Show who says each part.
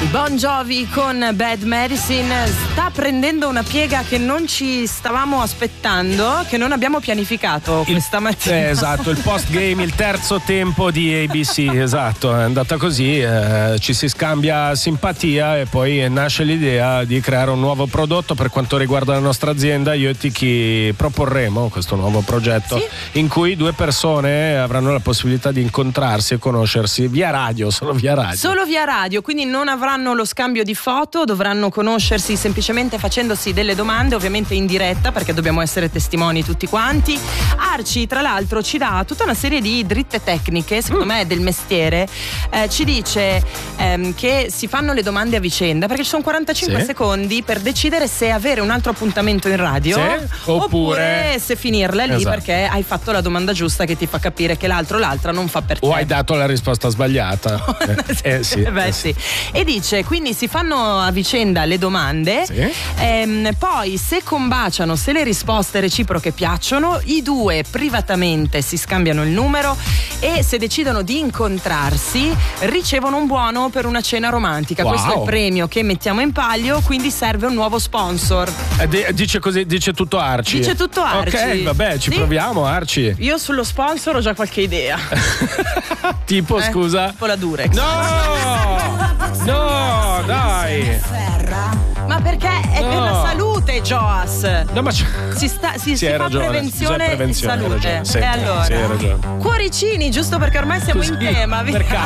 Speaker 1: Bon Jovi con Bad Medicine sta prendendo una piega che non ci stavamo aspettando, che non abbiamo pianificato questa mattina.
Speaker 2: Esatto, il post game, il terzo tempo di ABC, esatto, è andata così, ci si scambia simpatia e poi nasce l'idea di creare un nuovo prodotto per quanto riguarda la nostra azienda. Io e Tiki proporremo questo nuovo progetto, sì, in cui due persone avranno la possibilità di incontrarsi e conoscersi via radio, solo via radio,
Speaker 1: quindi non avranno lo scambio di foto, dovranno conoscersi semplicemente facendosi delle domande, ovviamente in diretta, perché dobbiamo essere testimoni tutti quanti. Arci tra l'altro ci dà tutta una serie di dritte tecniche, secondo me del mestiere, ci dice che si fanno le domande a vicenda, perché ci sono 45 secondi per decidere se avere un altro appuntamento in radio, oppure se finirla lì, esatto, perché hai fatto la domanda giusta che ti fa capire che l'altra non fa per te,
Speaker 2: o hai dato la risposta sbagliata. Sì.
Speaker 1: E dice quindi si fanno a vicenda le domande, poi se combaciano, se le risposte reciproche piacciono, i due privatamente si scambiano il numero e se decidono di incontrarsi ricevono un buono per una cena romantica. Wow. Questo è il premio che mettiamo in palio, quindi serve un nuovo sponsor.
Speaker 2: Dice così, dice tutto Arci. Ok, vabbè, ci proviamo, Arci.
Speaker 1: Io sullo sponsor ho già qualche idea.
Speaker 2: Tipo, scusa?
Speaker 1: Tipo la Durex.
Speaker 2: No, dai.
Speaker 1: Ma perché è per la salute, Joas?
Speaker 2: No, ma si
Speaker 1: fa
Speaker 2: ragione,
Speaker 1: prevenzione e salute.
Speaker 2: Sì,
Speaker 1: e allora,
Speaker 2: hai ragione.
Speaker 1: Cuoricini, giusto perché ormai siamo in tema.